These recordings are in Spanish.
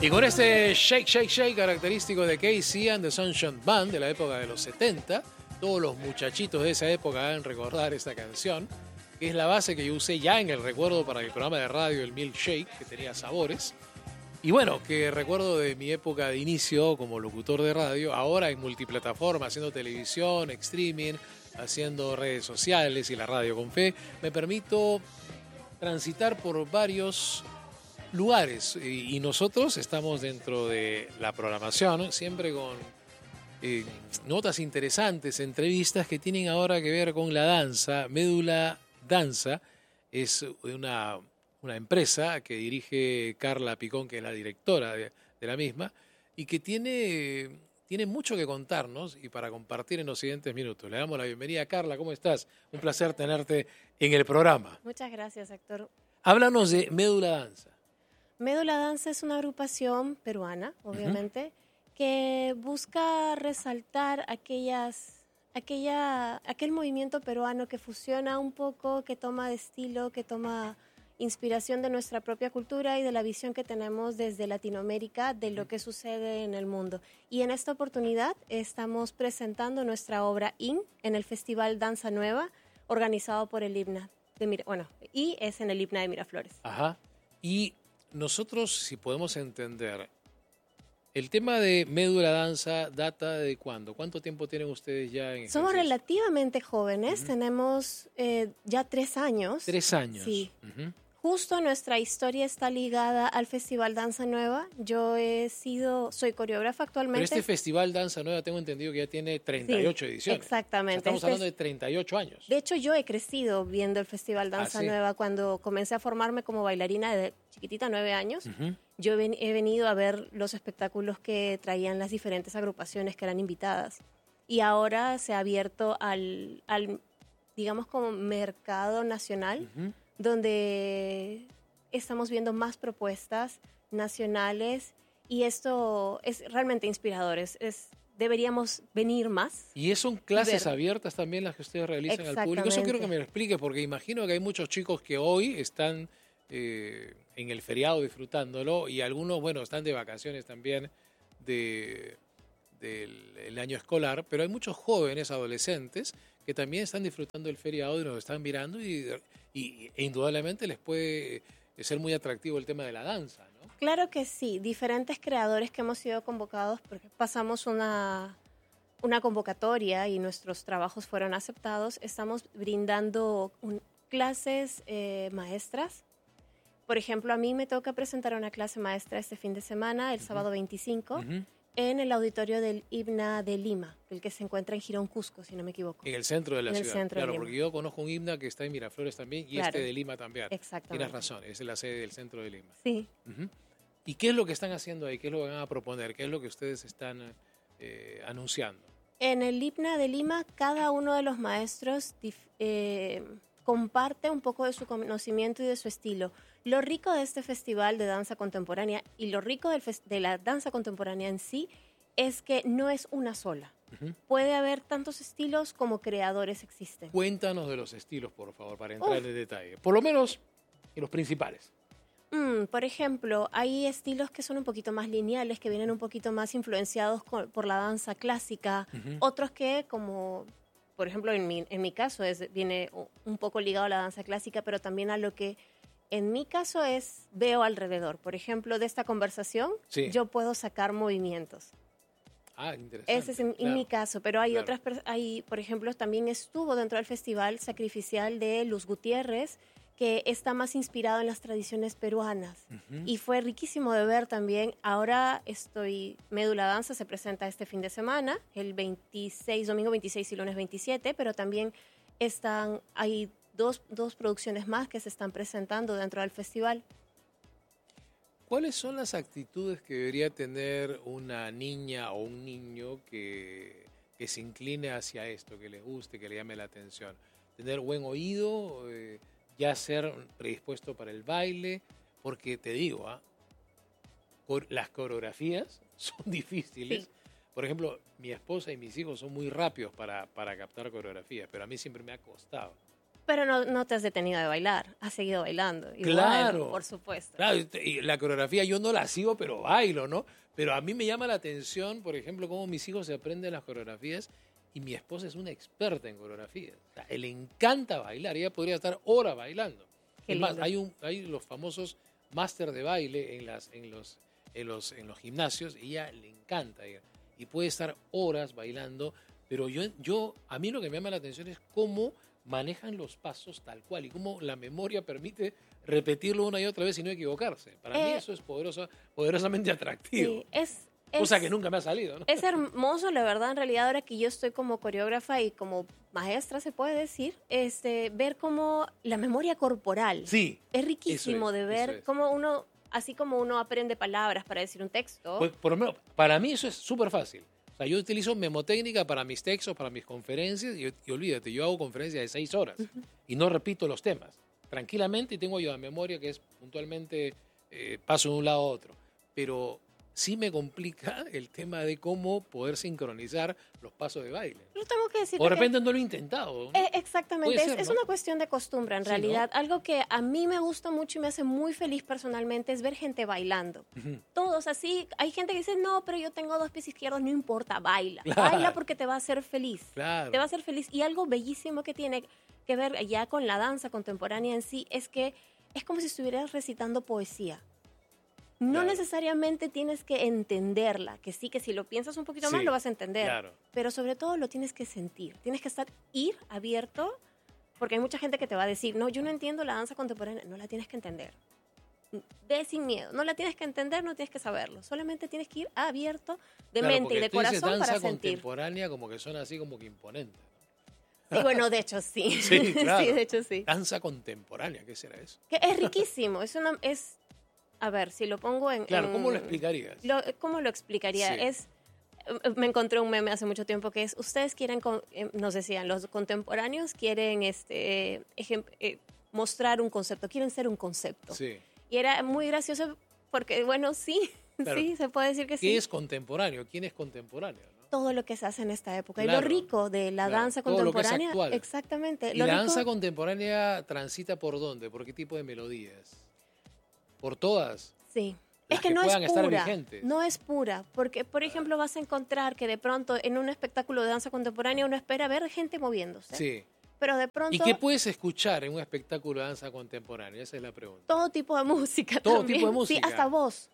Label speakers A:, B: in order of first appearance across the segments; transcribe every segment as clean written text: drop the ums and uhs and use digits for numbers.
A: Y con este shake, shake, shake característico de KC and the Sunshine Band de la época de los 70, todos los muchachitos de esa época van a recordar esta canción, que es la base que yo usé ya en el recuerdo para el programa de radio El Milkshake, que tenía sabores. Y bueno, que recuerdo de mi época de inicio como locutor de radio, ahora en multiplataforma, haciendo televisión, streaming, haciendo redes sociales y la radio con fe, me permito transitar por varios lugares y nosotros estamos dentro de la programación, siempre con notas interesantes, entrevistas que tienen ahora que ver con la danza. Médula Danza es una empresa que dirige Carla Picón, que es la directora de la misma, y que tiene mucho que contarnos y para compartir en los siguientes minutos. Le damos la bienvenida a Carla. ¿Cómo estás? Un placer tenerte en el programa.
B: Muchas gracias, Héctor. Háblanos
A: de Médula Danza.
B: Médula Danza es una agrupación peruana, obviamente, que busca resaltar aquel movimiento peruano que fusiona un poco, que toma de estilo, que toma inspiración de nuestra propia cultura y de la visión que tenemos desde Latinoamérica de lo que sucede en el mundo. Y en esta oportunidad estamos presentando nuestra obra IN en el Festival Danza Nueva, organizado por el IBNA y es en el IBNA de Miraflores.
A: Ajá. Y nosotros, si podemos entender, el tema de Médula Danza data de ¿cuándo? ¿Cuánto tiempo tienen ustedes ya en
B: Somos relativamente jóvenes, tenemos ya 3 años.
A: 3 años.
B: Sí. Justo nuestra historia está ligada al Festival Danza Nueva. Yo soy coreógrafa actualmente.
A: Pero este Festival Danza Nueva tengo entendido que ya tiene 38 ediciones.
B: Exactamente.
A: O sea, estamos hablando de 38 años.
B: De hecho, yo he crecido viendo el Festival Danza Nueva cuando comencé a formarme como bailarina de chiquitita, 9 años. Yo he venido a ver los espectáculos que traían las diferentes agrupaciones que eran invitadas. Y ahora se ha abierto al digamos, como mercado nacional, donde estamos viendo más propuestas nacionales y esto es realmente inspirador. Deberíamos venir más.
A: ¿Y son clases abiertas también las que ustedes realizan al público? Eso quiero que me lo explique porque imagino que hay muchos chicos que hoy están en el feriado disfrutándolo y algunos, bueno, están de vacaciones también del año escolar, pero hay muchos jóvenes, adolescentes, que también están disfrutando del feriado y nos están mirando e indudablemente les puede ser muy atractivo el tema de la danza, ¿no?
B: Claro que sí, diferentes creadores que hemos sido convocados porque pasamos una convocatoria y nuestros trabajos fueron aceptados. Estamos brindando clases maestras. Por ejemplo, a mí me toca presentar una clase maestra este fin de semana, el sábado 25, en el auditorio del IBNA de Lima, el que se encuentra en Girón, Cusco, si no me equivoco.
A: En el centro de la ciudad. Claro, porque yo conozco un IBNA que está en Miraflores también y este de Lima también.
B: Exactamente.
A: Tienes razón, es la sede del centro de Lima.
B: Sí.
A: ¿Y qué es lo que están haciendo ahí? ¿Qué es lo que van a proponer? ¿Qué es lo que ustedes están anunciando?
B: En el IBNA de Lima, cada uno de los maestros comparte un poco de su conocimiento y de su estilo. Lo rico de este festival de danza contemporánea y lo rico de la danza contemporánea en sí es que no es una sola. Puede haber tantos estilos como creadores existen.
A: Cuéntanos de los estilos, por favor, para entrar en detalle. Por lo menos en los principales.
B: Por ejemplo, hay estilos que son un poquito más lineales, que vienen un poquito más influenciados por la danza clásica. Otros que, como por ejemplo en mi caso, viene un poco ligado a la danza clásica, pero también a lo que en mi caso veo alrededor. Por ejemplo, de esta conversación, yo puedo sacar movimientos.
A: Interesante.
B: Ese es en mi caso, pero hay otras, por ejemplo, también estuvo dentro del Festival Sacrificial de Luz Gutiérrez, que está más inspirado en las tradiciones peruanas. Y fue riquísimo de ver también. Ahora Médula Danza se presenta este fin de semana, el domingo 26 y lunes 27, pero también hay dos producciones más que se están presentando dentro del festival.
A: ¿Cuáles son las actitudes que debería tener una niña o un niño que se incline hacia esto, que les guste, que le llame la atención? Tener buen oído, ya ser predispuesto para el baile, porque te digo, las coreografías son difíciles. Sí. Por ejemplo, mi esposa y mis hijos son muy rápidos para captar coreografías, pero a mí siempre me ha costado.
B: Pero no te has detenido de bailar, has seguido bailando. Igual,
A: claro.
B: por supuesto.
A: Claro, y la coreografía yo no la sigo, pero bailo, ¿no? Pero a mí me llama la atención, por ejemplo, cómo mis hijos se aprenden las coreografías y mi esposa es una experta en coreografías. O sea, le encanta bailar, ella podría estar horas bailando. Es más, hay los famosos máster de baile en los gimnasios, y ella le encanta y puede estar horas bailando, pero a mí lo que me llama la atención es cómo manejan los pasos tal cual y cómo la memoria permite repetirlo una y otra vez y no equivocarse. Para mí eso es poderosamente atractivo.
B: Sí,
A: cosa que nunca me ha salido, ¿no?
B: Es hermoso, la verdad, en realidad, ahora que yo estoy como coreógrafa y como maestra, se puede decir, ver cómo la memoria corporal.
A: Sí.
B: Es riquísimo de ver cómo uno, así como uno aprende palabras para decir un texto.
A: Pues, por lo menos, para mí eso es súper fácil. O sea, yo utilizo memotécnica para mis textos, para mis conferencias, y olvídate, yo hago conferencias de 6 horas y no repito los temas. Tranquilamente, y tengo yo la memoria que es puntualmente paso de un lado a otro. Pero sí me complica el tema de cómo poder sincronizar los pasos de baile.
B: Yo tengo que decir
A: o de repente no lo he intentado, ¿no?
B: Exactamente,
A: Ser,
B: es
A: ¿no?
B: una cuestión de costumbre en realidad.
A: ¿No?
B: Algo que a mí me gusta mucho y me hace muy feliz personalmente es ver gente bailando. Todos así, hay gente que dice, no, pero yo tengo 2 pies izquierdos, no importa, baila.
A: Claro.
B: Baila porque te va a hacer feliz.
A: Claro.
B: Te va a hacer feliz. Y algo bellísimo que tiene que ver ya con la danza contemporánea en sí es que es como si estuvieras recitando poesía. No necesariamente tienes que entenderla, que sí, que si lo piensas un poquito más lo vas a entender, pero sobre todo lo tienes que sentir, tienes que ir abierto, porque hay mucha gente que te va a decir, no, yo no entiendo la danza contemporánea, no la tienes que entender, ve sin miedo, no la tienes que entender, no tienes que saberlo, solamente tienes que ir abierto de mente y de corazón para sentir.
A: Danza contemporánea como que suena así como que imponente.
B: Sí, bueno, de hecho sí.
A: Sí, claro.
B: Sí, de hecho sí.
A: Danza contemporánea, ¿qué será eso?
B: Que es riquísimo, a ver, si lo pongo en...
A: Claro, ¿cómo lo explicarías?
B: ¿Cómo lo explicaría?
A: Sí.
B: Me encontré un meme hace mucho tiempo que es, ustedes quieren, nos decían, los contemporáneos quieren mostrar un concepto, quieren ser un concepto.
A: Sí.
B: Y era muy gracioso porque, bueno, sí, claro. Sí, se puede decir que sí.
A: ¿Qué es contemporáneo? ¿Quién es contemporáneo? ¿No?
B: Todo lo que se hace en esta época.
A: Claro.
B: Y lo rico de la danza contemporánea.
A: Todo lo que es actual.
B: Exactamente.
A: ¿Y la danza contemporánea transita por dónde? ¿Por qué tipo de melodías? ¿Por todas?
B: Sí.
A: Es que
B: no es pura,
A: no
B: es pura, porque por ejemplo vas a encontrar que de pronto en un espectáculo de danza contemporánea uno espera ver gente moviéndose.
A: Sí.
B: Pero de pronto...
A: ¿Y qué puedes escuchar en un espectáculo de danza contemporánea? Esa es la pregunta.
B: Todo tipo de música.
A: Todo
B: también.
A: tipo de música.
B: Sí, hasta voz,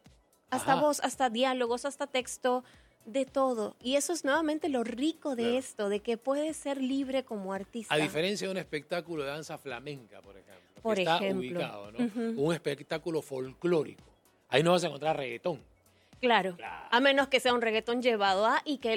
B: hasta diálogos, hasta texto, de todo. Y eso es nuevamente lo rico de esto, de que puedes ser libre como artista.
A: A diferencia de un espectáculo de danza flamenca, por ejemplo. Está ubicado, ¿no? Un espectáculo folclórico. Ahí no vas a encontrar reggaetón.
B: Claro. A menos que sea un reggaetón llevado y que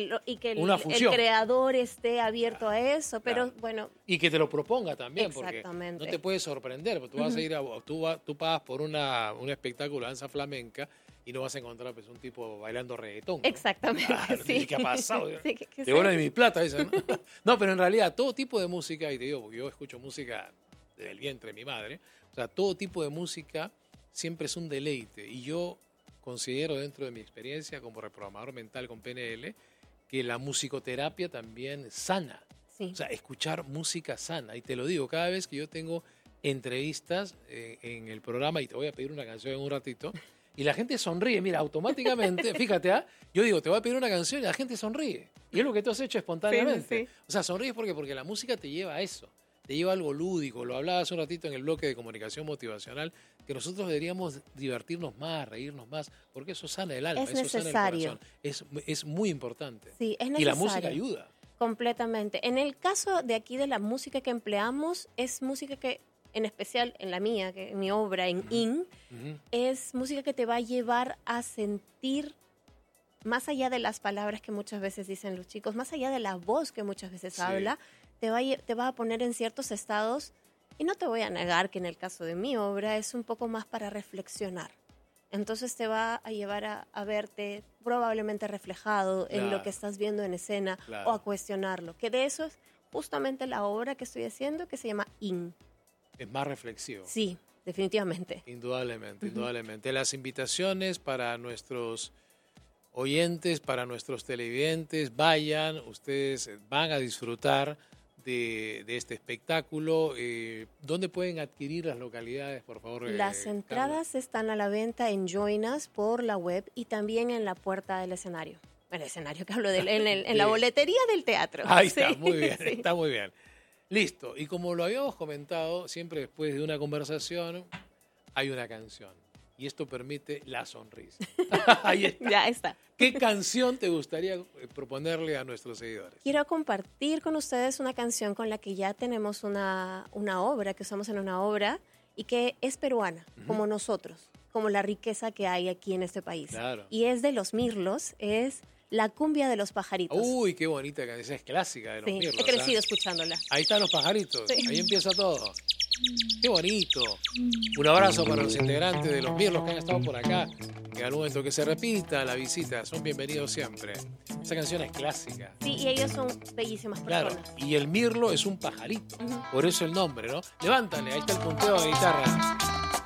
B: el creador esté abierto a eso, pero bueno.
A: Y que te lo proponga también, porque
B: exactamente.
A: no te puedes sorprender. Porque tú vas a ir tú pagas por un espectáculo de danza flamenca y no vas a encontrar pues, un tipo bailando reggaetón, ¿no?
B: Exactamente.
A: Claro,
B: sí.
A: ¿Qué ha pasado?
B: Sí,
A: te vuelve de mi plata esa, ¿no? No, pero en realidad todo tipo de música, y te digo, porque yo escucho música desde el vientre de mi madre, o sea, todo tipo de música siempre es un deleite. Y yo considero dentro de mi experiencia como reprogramador mental con PNL que la musicoterapia también sana.
B: Sí.
A: O sea, escuchar música sana. Y te lo digo, cada vez que yo tengo entrevistas en el programa, y te voy a pedir una canción en un ratito, y la gente sonríe, mira, automáticamente, fíjate, yo digo, te voy a pedir una canción y la gente sonríe. Y es lo que tú has hecho espontáneamente.
B: Sí.
A: O sea, sonríes porque la música te lleva a eso. Te lleva a algo lúdico. Lo hablaba hace un ratito en el bloque de comunicación motivacional, que nosotros deberíamos divertirnos más, reírnos más, porque eso sana el alma, eso sana el corazón. Es muy importante.
B: Sí, es necesario.
A: Y la música ayuda.
B: Completamente. En el caso de aquí de la música que empleamos, es música que, en especial en la mía, que en mi obra, en IN, es música que te va a llevar a sentir más allá de las palabras que muchas veces dicen los chicos, más allá de la voz que muchas veces habla, te va a poner en ciertos estados, y no te voy a negar que en el caso de mi obra es un poco más para reflexionar. Entonces te va a llevar a verte probablemente reflejado en lo que estás viendo en escena o a cuestionarlo. Que de eso es justamente la obra que estoy haciendo, que se llama IN.
A: Es más reflexivo.
B: Sí, definitivamente.
A: Indudablemente, indudablemente. Las invitaciones para nuestros oyentes, para nuestros televidentes, vayan, ustedes van a disfrutar de este espectáculo. ¿Dónde pueden adquirir las localidades, por favor?
B: Las entradas están a la venta en Join Us por la web y también en la puerta del escenario. El escenario que hablo en la boletería del teatro.
A: Ahí está, muy bien,
B: sí.
A: Está muy bien. Listo. Y como lo habíamos comentado, siempre después de una conversación hay una canción. Y esto permite la sonrisa. Ahí está.
B: Ya está.
A: ¿Qué canción te gustaría proponerle a nuestros seguidores?
B: Quiero compartir con ustedes una canción con la que ya tenemos una obra, que usamos en una obra, y que es peruana, como nosotros, como la riqueza que hay aquí en este país.
A: Claro.
B: Y es de Los Mirlos, es La cumbia de los pajaritos.
A: Uy, qué bonita canción. Es clásica de Los Mirlos.
B: He crecido escuchándola.
A: Ahí están los pajaritos.
B: Sí.
A: Ahí empieza todo. Qué bonito. Un abrazo para los integrantes de Los Mirlos que han estado por acá. En algún momento que se repita la visita, son bienvenidos siempre. Esa canción es clásica.
B: Sí, y ellos son bellísimas personas.
A: Claro, y el mirlo es un pajarito. Por eso el nombre, ¿no? Levántale, ahí está el punteo de guitarra.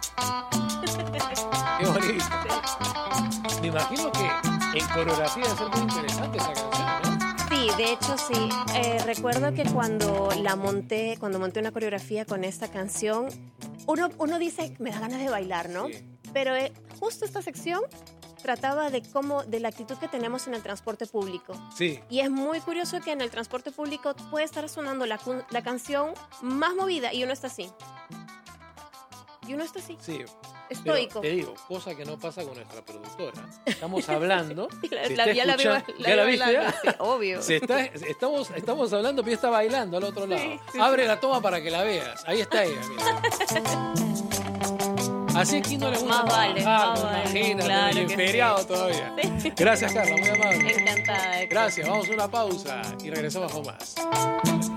A: Qué bonito. Me imagino que en coreografía debe ser muy interesante esa canción, ¿no?
B: Sí, de hecho sí. Recuerdo que cuando monté una coreografía con esta canción, uno dice, me da ganas de bailar, ¿no?
A: Sí.
B: Pero justo esta sección trataba de la actitud que tenemos en el transporte público.
A: Sí.
B: Y es muy curioso que en el transporte público puede estar sonando la canción más movida y uno está así.
A: Sí.
B: Estoico.
A: Pero te digo, cosa que no pasa con nuestra productora. Estamos hablando.
B: Ya la viste,
A: ¿ya?
B: sí, obvio.
A: Estamos hablando, pero ella está bailando al otro lado.
B: Sí,
A: Abre la toma para que la veas. Ahí está ella, mira. Así que no le gusta
B: Más vale,
A: imagínate,
B: claro
A: el
B: que
A: feriado
B: sí.
A: todavía.
B: Sí.
A: Gracias, Carla, muy amable.
B: Encantada.
A: Gracias, vamos a una pausa y regresamos con más.